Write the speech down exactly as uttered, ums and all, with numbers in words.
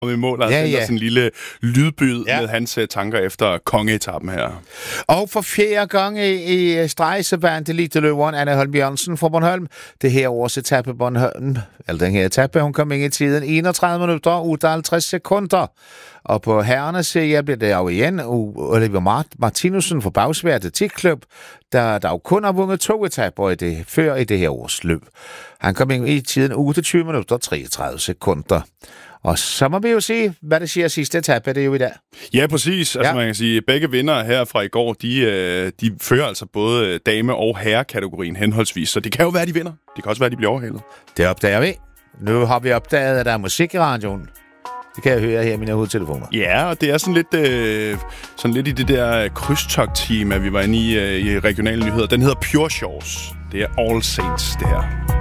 i mål, og ja, ja, ja. sådan en lille lydbyd ja. med hans uh, tanker efter kongeetappen her. Og for fjerde gang i, i streg, så vandt eliteløberen Anne Holm Jørgensen fra Bornholm. Det her års etape Bornholm, eller den her etape, hun kom ind i tiden enogtredive minutter og otteoghalvtreds sekunder. Og på herrenes side bliver det jo igen Oliver Mart- Martinussen fra Bagsværd Atletikklub, der, der jo kun har vundet to etaper i det, før i det her års løb. Han kom ind i tiden otteogtyve minutter og treogtredive sekunder. Og så må vi jo se, hvad det siger sidste etape, det er jo i dag. Ja, præcis. Altså, ja. Man kan sige, begge vindere her fra i går, de, de fører altså både dame- og herrekategorien henholdsvis. Så det kan jo være, de vinder. Det kan også være, de bliver overhalet. Det opdager vi. Nu har vi opdaget, at der er musik i radioen. Det kan jeg høre her i mine hovedtelefoner. Ja, og det er sådan lidt, øh, sådan lidt i det der krydstogt-team, at vi var inde i, øh, i regionale nyheder. Den hedder Pure Shores. Det er All Saints, det her.